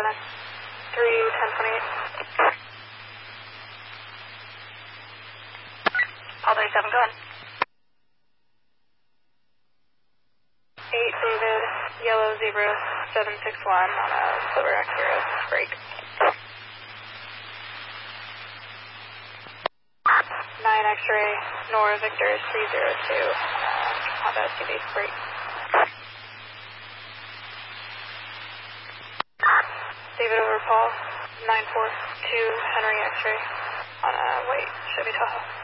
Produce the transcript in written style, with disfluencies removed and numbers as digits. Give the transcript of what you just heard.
31028. All 37, go ahead. 8 David, Yellow Zebra 761 on a Silver X-Zero break. 9 X-Ray, Nora Victor 302 Honda SUV break. David over Paul 942 Henry X-Ray on a white Chevy Tahoe.